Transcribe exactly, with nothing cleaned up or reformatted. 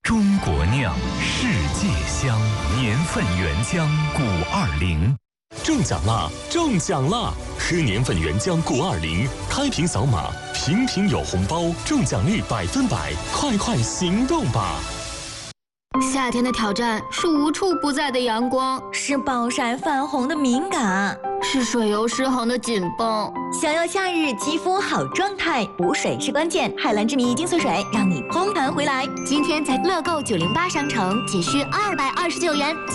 中国酿，世界香，年份原浆谷二零。 中奖啦！中奖啦！喝年份原浆谷二零，开瓶扫码，瓶瓶有红包，中奖率百分百，快快行动吧！ 夏天的挑战是无处不在的阳光， 是暴晒泛红的敏感， 是水油失衡的紧绷。 想要夏日肌肤好状态，补水是关键。海蓝之谜精粹水让你嘭弹回来。 今天在乐购九零八商城仅需二百二十九元。